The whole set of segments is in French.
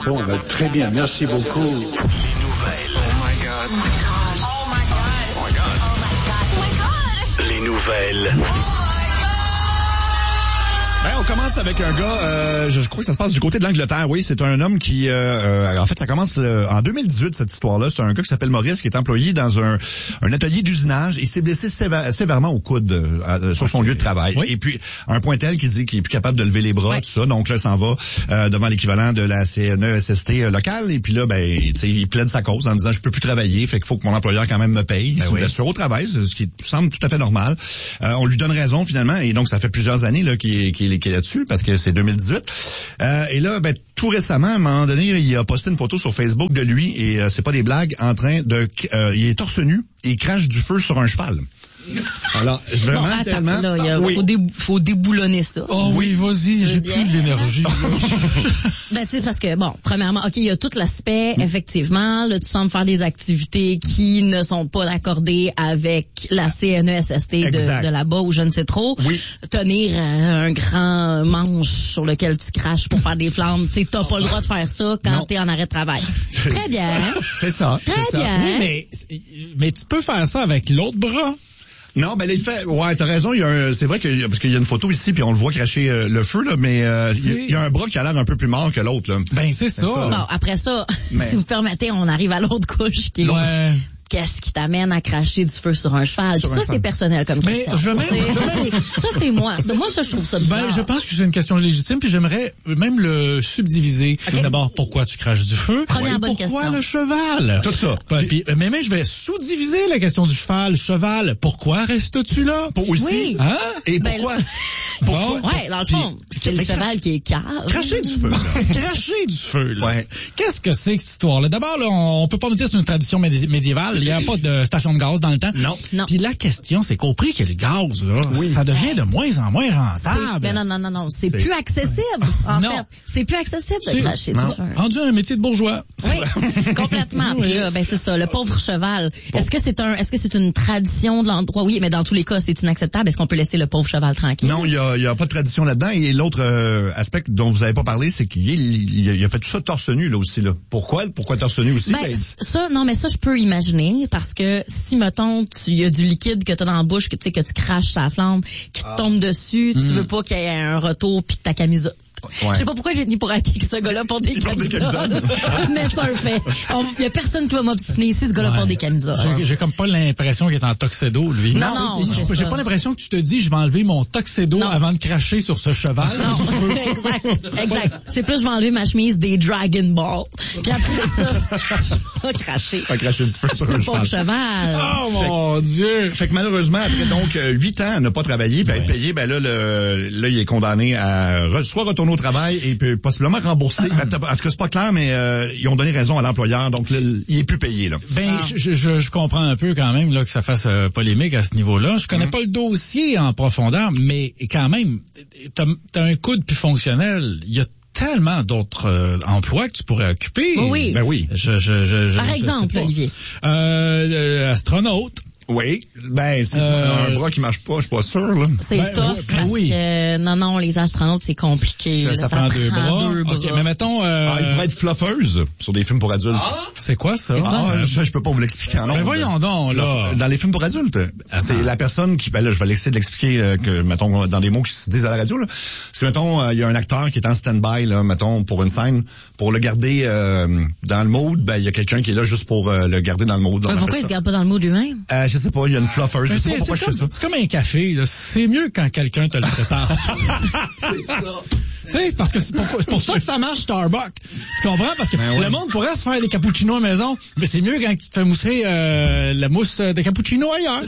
Bon, très bien, merci beaucoup. Les nouvelles. Oh my God. Oh my God. Oh my God. Oh my God. Oh my God. Oh my God. Les nouvelles. Ben, on commence avec un gars, je crois que ça se passe du côté de l'Angleterre, oui, c'est un homme qui, en fait, ça commence en 2018, cette histoire-là. C'est un gars qui s'appelle Maurice, qui est employé dans un atelier d'usinage. Il s'est blessé sévèrement au coude sur son lieu de travail. Oui. Et puis, un point tel qu'il dit qu'il est plus capable de lever les bras, tout ça. Donc là, il s'en va devant l'équivalent de la CNESST locale. Et puis là, ben, tu sais, il plaide sa cause en disant, je peux plus travailler, fait qu'il faut que mon employeur quand même me paye. C'est une blessure au travail, ce qui semble tout à fait normal. On lui donne raison, finalement, et donc ça fait plusieurs années là qu'il est là-dessus, parce que c'est 2018. Et là, ben, tout récemment, à un moment donné, il a posté une photo sur Facebook de lui, et c'est pas des blagues, en train de... il est torse nu, et il crache du feu sur un cheval. Alors, vraiment, tellement... Là, faut déboulonner ça. Oh oui, vas-y, j'ai plus l'énergie. Ben, tu sais, parce que, bon, premièrement, OK, il y a tout l'aspect, effectivement, là, tu sembles faire des activités qui ne sont pas accordées avec la CNESST de là-bas, ou je ne sais trop. Oui. Tenir un grand manche sur lequel tu craches pour faire des flammes, tu sais, t'as pas le droit de faire ça quand t'es en arrêt de travail. Très bien. C'est ça. Très bien. Oui, mais tu peux faire ça avec l'autre bras. Non, ben, il fait, ouais, t'as raison, c'est vrai que, parce qu'il y a une photo ici, puis on le voit cracher le feu, là, mais, il y a un bras qui a l'air un peu plus mort que l'autre, là. Ben, c'est ça. Bon, après ça, si vous permettez, on arrive à l'autre couche qui est... Ouais. Qu'est-ce qui t'amène à cracher du feu sur un cheval? Ça, c'est personnel comme question. Ça, c'est moi. Moi, ça, je trouve ça bizarre. Ben, je pense que c'est une question légitime, puis j'aimerais même le subdiviser. Okay. D'abord, pourquoi tu craches du feu? Première bonne question. Pourquoi le cheval? Tout ça. Puis, mais je vais sous-diviser la question du cheval. Cheval, pourquoi restes-tu là? Oui. Hein? Et pourquoi? Pourquoi? Ouais, dans le fond, c'est le cheval qui est cave. Cracher du feu. Cracher du feu, là. Ouais. Qu'est-ce que c'est que cette histoire-là? D'abord, là, on peut pas nous dire que c'est une tradition médiévale. Il n'y a pas de station de gaz dans le temps. Non. Puis la question, c'est qu'au prix que le gaz, là, ça devient de moins en moins rentable. Mais non. C'est plus accessible, en fait. C'est plus accessible de cracher du feu. Rendu un métier de bourgeois. Oui, complètement. Puis là, ben, c'est ça, le pauvre cheval. Bon. Est-ce que c'est une tradition de l'endroit? Oui, mais dans tous les cas, c'est inacceptable. Est-ce qu'on peut laisser le pauvre cheval tranquille? Non, il y a pas de tradition là-dedans. Et l'autre aspect dont vous avez pas parlé, c'est qu'il a fait tout ça torse nu, là, aussi, là. Pourquoi torse nu aussi? Ben, ça, je peux imaginer, parce que si, mettons, il y a du liquide que t'as dans la bouche, que tu craches sa flamme, qui te tombe dessus, tu veux pas qu'il y ait un retour pis que ta camisole. Ouais. Je sais pas pourquoi j'ai tenu pour acquis que ce gars-là porte des camisoles. Mais c'est un fait. Il y a personne qui va m'obstiner ici, ce gars-là porte des camisoles. J'ai comme pas l'impression qu'il est en tuxedo, lui. Non, j'ai pas l'impression que tu te dis, je vais enlever mon tuxedo avant de cracher sur ce cheval. Non, exact. C'est plus, je vais enlever ma chemise des Dragon Ball. Puis après ça, je vais cracher. Cracher du feu sur un cheval. Oh mon Dieu! Fait que malheureusement, après donc 8 ans à ne pas travailler, puis à être payé, ben là, il est condamné à soit retourner au travail et puis possiblement rembourser. En tout cas, c'est pas clair, mais ils ont donné raison à l'employeur, donc là, il est plus payé, là. Ben, je comprends un peu quand même là que ça fasse polémique à ce niveau-là. Je connais pas le dossier en profondeur, mais quand même, t'as un coude plus fonctionnel. Il y a tellement d'autres emplois que tu pourrais occuper. Oui. Ben oui. Par exemple, Olivier. Astronaute. Oui, ben c'est un bras qui marche pas, je suis pas sûr là. C'est tough parce que non, les astronautes c'est compliqué. Ça prend deux bras. OK, mais mettons il pourrait être fluffeuse sur des films pour adultes. C'est quoi ça? Je peux pas vous l'expliquer en nom. Mais voyons donc là. Dans les films pour adultes, c'est la personne qui là je vais essayer de l'expliquer que mettons dans des mots qui se disent à la radio là. C'est mettons il y a un acteur qui est en stand-by là mettons pour une scène pour le garder dans le mood, ben il y a quelqu'un qui est là juste pour le garder dans le mood. Pourquoi il se garde pas dans le mood lui-même? Je sais pas, il y a une fluffeuse, je sais pas pourquoi je fais ça. C'est comme un café, là. C'est mieux quand quelqu'un te le prépare. C'est ça. Tu sais, parce que c'est pour ça que ça marche Starbucks. Tu comprends? Parce que le monde pourrait se faire des cappuccinos à la maison, mais c'est mieux quand tu te fais mousser la mousse de cappuccino ailleurs.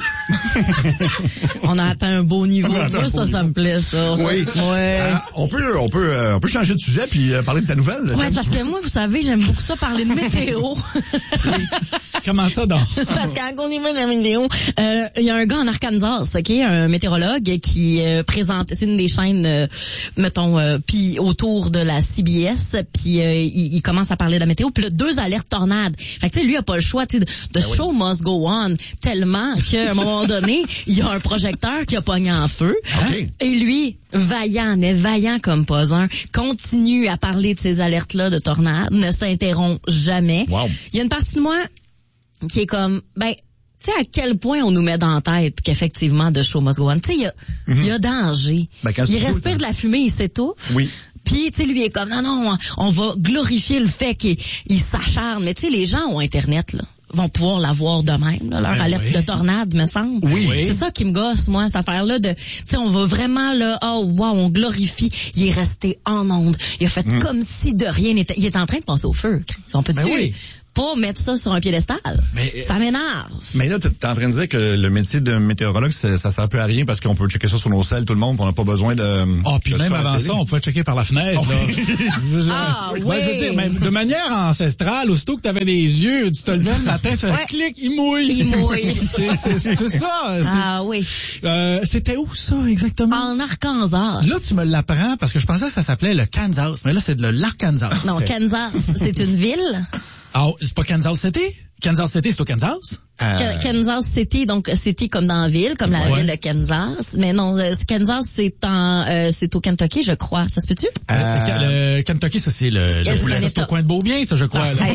On a atteint un beau niveau. Moi, ça me plaît, ça. Oui. Ouais. On peut changer de sujet puis parler de ta nouvelle. Ouais, parce que moi, vous savez, j'aime beaucoup ça parler de météo. Comment ça, donc? Parce qu'en niveau de la météo, il y a un gars en Arkansas, OK, un météorologue qui présente, c'est une des chaînes, mettons, puis autour de la CBS, puis il commence à parler de la météo, puis là, 2 alertes tornades. Fait que tu sais, lui il a pas le choix, tu sais, the show must go on, tellement qu'à un moment donné, il y a un projecteur qui a pogné en feu. Okay. Et lui, vaillant comme pas un, continue à parler de ces alertes-là de tornades, ne s'interrompt jamais. Wow. Il y a une partie de moi qui est comme, tu sais à quel point on nous met dans la tête qu'effectivement de show must go on. Tu sais, il y a danger. Il respire de la fumée, il s'étouffe. Oui. Puis, tu sais, lui est comme, non, on va glorifier le fait qu'il s'acharne. Mais tu sais, les gens ont Internet, là, vont pouvoir l'avoir de même, là, leur alerte de tornade, me semble. Oui. C'est ça qui me gosse, moi, cette affaire-là de, tu sais, on va vraiment, là, on glorifie. Il est resté en onde. Il a fait comme si de rien n'était. Il est en train de passer au feu. On peut dire. Pas mettre ça sur un piédestal. Ça m'énerve. Mais là, t'es en train de dire que le métier de météorologue, ça sert plus à rien parce qu'on peut checker ça sur nos selles, tout le monde, on n'a pas besoin de... puis même avant ça, on pouvait checker par la fenêtre, là. Je veux dire, même de manière ancestrale, aussitôt que t'avais des yeux, tu te levais le matin, tu fais clic, il mouille. C'est ça. Oui. C'était où ça, exactement? En Arkansas. Là, tu me l'apprends parce que je pensais que ça s'appelait le Kansas, mais là, c'est de l'Arkansas. Non, Kansas, c'est une ville. Ah, c'est pas Kansas City? Kansas City, c'est au Kansas? Kansas City, donc City comme dans la ville, comme la ville de Kansas. Mais non, Kansas, c'est au Kentucky, je crois. Ça se peut-tu? Le Kentucky, ça, c'est c'est au coin de Beaubien, ça, je crois. Là.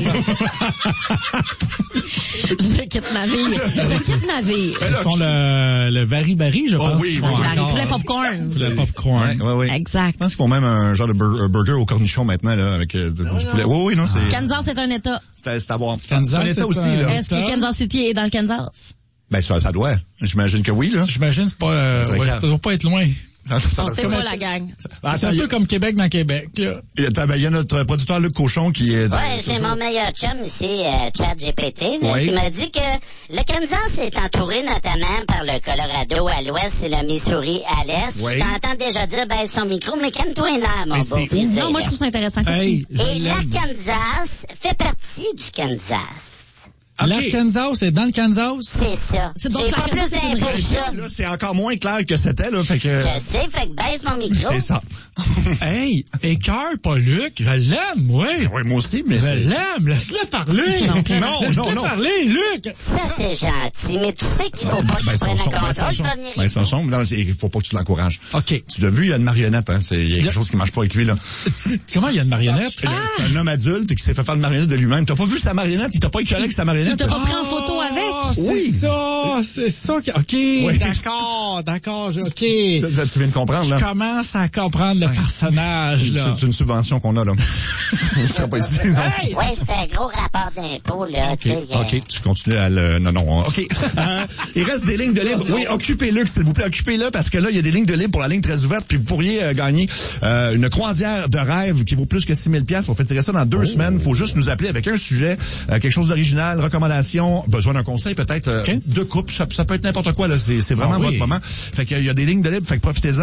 Je quitte ma ville. Ils font le Vari-Bari, je pense. Oui, le popcorn. Le popcorn. Oui. Exact. Je pense qu'ils font même un genre de burger au cornichon maintenant, là, avec du poulet. Oui, non, c'est... Kansas, c'est un État. C'est à voir. Kansas, c'est un État aussi, là. Est-ce que Kansas City est dans le Kansas? Ben, ça doit. J'imagine que oui, là. J'imagine que ça doit pas être loin. On sait pas la gang. C'est un peu comme Québec dans Québec, là. Il y a notre producteur Luc Cochon qui est... j'ai mon meilleur chum ici, ChatGPT, qui m'a dit que le Kansas est entouré notamment par le Colorado à l'ouest et le Missouri à l'est. Je t'entends déjà dire, son micro, mais calme-toi là, mon beau baiser. Non, moi, je trouve ça intéressant. Et l'Arkansas fait partie du Kansas. L'Arkansas, c'est dans le Kansas? C'est ça. C'est donc j'ai pas plus d'infos que ça. Là, c'est encore moins clair que c'était, là, fait que... Je sais, fait que baisse mon micro. C'est ça. Hey, écœure pas Luc, je l'aime, moi. Oui, moi aussi, mais je l'aime, laisse-le parler. Laisse-le parler, Luc. Ça, c'est gentil, mais tu sais qu'il faut pas qu'il prenne la console, je vais venir... Non, il faut pas que tu l'encourages. OK. Tu l'as vu, il y a une marionnette, hein. Il y a quelque chose qui marche pas avec lui, là. Comment il y a une marionnette? C'est un homme adulte qui s'est fait faire une marionnette de lui-même. T'as pas vu sa marionnette? Il t'a pas écœuré avec sa marionnette? Il t'a pas pris en photo avec? C'est ça. OK, oui. D'accord, OK. Tu viens de comprendre, là. Je commence à comprendre le personnage, là. C'est une subvention qu'on a, là. Ça pas ici, non? Oui, c'est un gros rapport d'impôt, là. OK, tu continues à le... Non. OK. Il reste des lignes de libre. Oui, occupez-le, s'il vous plaît. Occupez-le, parce que là, il y a des lignes de libre pour la ligne très ouverte, puis vous pourriez gagner une croisière de rêve qui vaut plus que 6 000 $. On fait tirer ça dans 2 semaines. Il faut juste nous appeler avec un sujet, quelque chose d'original, recommandation, besoin d'un conseil, peut-être de couple. Ça peut être n'importe quoi, là. C'est vraiment votre moment. Fait qu'il y a des lignes de libre, fait que profitez-en.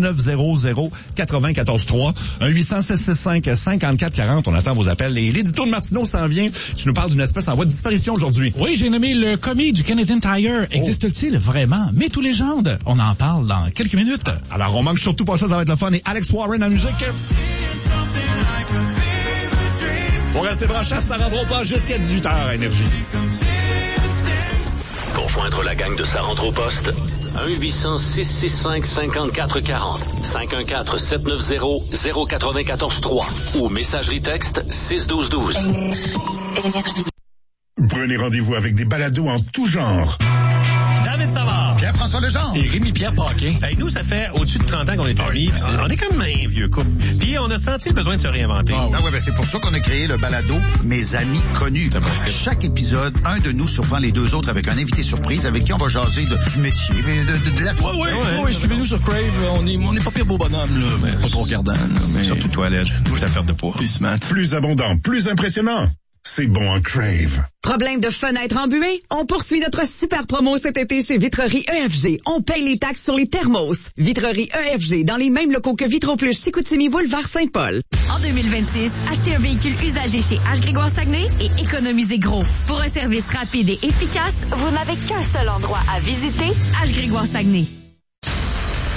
7900-943. 1-800-665-5440. On attend vos appels. Et l'édito de Martineau s'en vient. Tu nous parles d'une espèce en voie de disparition aujourd'hui. Oui, j'ai nommé le commis du Canadian Tire. Existe-t-il vraiment? Mythe ou légende? On en parle dans quelques minutes. Alors, on manque surtout pas ça va être le fun. Et Alex Warren en musique. Faut rester branché, ça ne rendra pas jusqu'à 18h à Énergie. Pour joindre la gang de Ça rentre au poste, 1-800-665-5440, 514-790-0943 ou messagerie texte 61212. Prenez rendez-vous avec des balados en tout genre. David Savard, Pierre-François Legendre et Rémi-Pierre Paquin. Hey, nous, ça fait au-dessus de 30 ans qu'on est amis. On est comme un vieux couple. Puis on a senti le besoin de se réinventer. C'est pour ça qu'on a créé le balado Mes amis connus. À chaque épisode, un de nous surprend les deux autres avec un invité surprise avec qui on va jaser du métier, mais de la vie. Oui, suivez-nous sur Crave. On est pas pire beau bonhomme, là, mais pas trop regardant. Mais... Surtout toi, Ledge. La perte de poids. Plus abondant, plus impressionnant. C'est bon en Crave. Problème de fenêtre embuée? On poursuit notre super promo cet été chez Vitrerie EFG. On paye les taxes sur les thermos. Vitrerie EFG, dans les mêmes locaux que Vitroplus, Chicoutimi, Boulevard Saint-Paul. En 2026, achetez un véhicule usagé chez H. Grégoire Saguenay et économisez gros. Pour un service rapide et efficace, vous n'avez qu'un seul endroit à visiter, H. Grégoire Saguenay.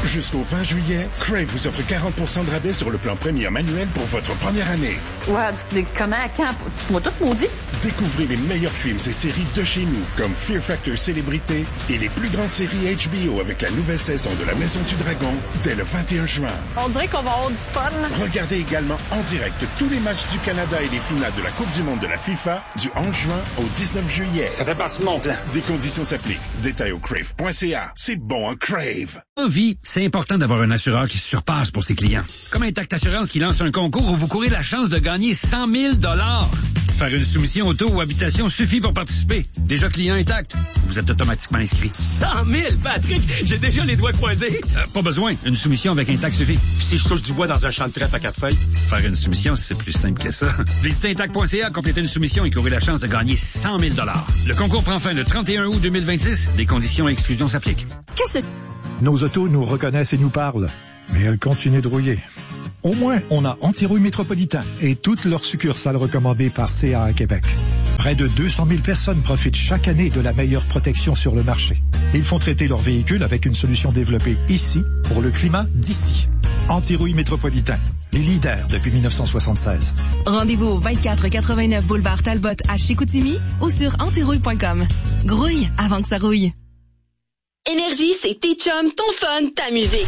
Jusqu'au 20 juillet, Crave vous offre 40% de rabais sur le plan Premium manuel pour votre première année. Ouais, comment, quand? Tu m'as tout maudit? Découvrez les meilleurs films et séries de chez nous, comme Fear Factor Célébrité et les plus grandes séries HBO avec la nouvelle saison de La Maison du Dragon dès le 21 juin. On dirait qu'on va avoir du fun. Regardez également en direct tous les matchs du Canada et les finales de la Coupe du Monde de la FIFA du 11 juin au 19 juillet. Ça fait partie de mon plan. Des conditions s'appliquent. Détails au crave.ca. C'est bon, un Crave. En vie, c'est important d'avoir un assureur qui se surpasse pour ses clients. Comme Intact Assurance qui lance un concours où vous courez la chance de gagner 100 000 $. Faire une soumission auto ou habitation suffit pour participer. Déjà client Intact, vous êtes automatiquement inscrit. 100 000, Patrick! J'ai déjà les doigts croisés. Pas besoin. Une soumission avec Intact suffit. Puis si je touche du bois dans un champ de trèfle à 4 feuilles? Faire une soumission, c'est plus simple que ça. Visitez Intact.ca, complétez une soumission et courez la chance de gagner 100 000 $. Le concours prend fin le 31 août 2026. Des conditions et exclusions s'appliquent. Nos autos nous reconnaissent et nous parlent, mais elles continuent de rouiller. Au moins, on a Antirouille Métropolitain et toutes leurs succursales recommandées par CA à Québec. Près de 200 000 personnes profitent chaque année de la meilleure protection sur le marché. Ils font traiter leurs véhicules avec une solution développée ici pour le climat d'ici. Antirouille Métropolitain, les leaders depuis 1976. Rendez-vous au 2489 boulevard Talbot à Chicoutimi ou sur antirouille.com. Grouille avant que ça rouille. Énergie, c'est tes chums, ton fun, ta musique.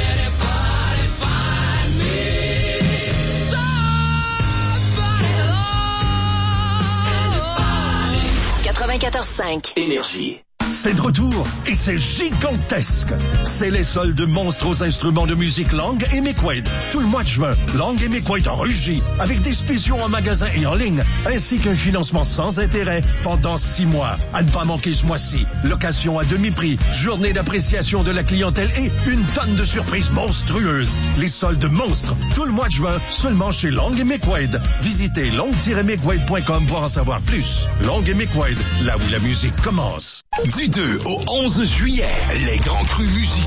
94.5. Énergie. C'est de retour et c'est gigantesque. C'est les soldes monstres aux instruments de musique Lang et McQuaid. Tout le mois de juin, Lang et McQuaid en rugit avec des spéciaux en magasin et en ligne, ainsi qu'un financement sans intérêt pendant 6 mois. À ne pas manquer ce mois-ci. Location à demi-prix, journée d'appréciation de la clientèle et une tonne de surprises monstrueuses. Les soldes monstres, tout le mois de juin, seulement chez Lang et McQuaid. Visitez lang-mcquaid.com pour en savoir plus. Lang et McQuaid, là où la musique commence. Du 2 au 11 juillet, les grands crus musicaux